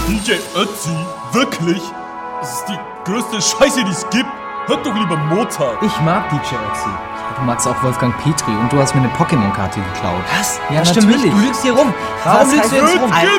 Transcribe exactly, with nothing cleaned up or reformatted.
D J Ötzi? Wirklich? Das ist die größte Scheiße, die es gibt. Hört doch lieber Mozart. Ich mag D J Ötzi. Du magst auch Wolfgang Petri und du hast mir eine Pokémon-Karte geklaut. Was? Ja, das stimmt natürlich. nicht. Du lügst hier rum. Warum lügst du jetzt rum?